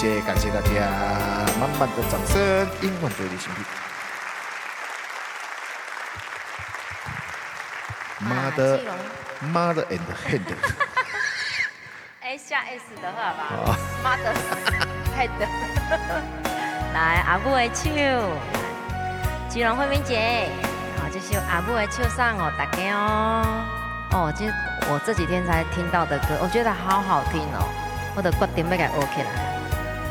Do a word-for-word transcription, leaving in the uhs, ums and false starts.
谢感谢大家，满满的掌声，英文最理性品。妈的，妈的 and hand。 哎，下 S 的好吧？妈的 head。来，阿母的手，基隆惠民姐，好，这是阿母的手上哦，大家哦。哦，这我这几天才听到的歌，我觉得好好听哦，我的决定要给学起来。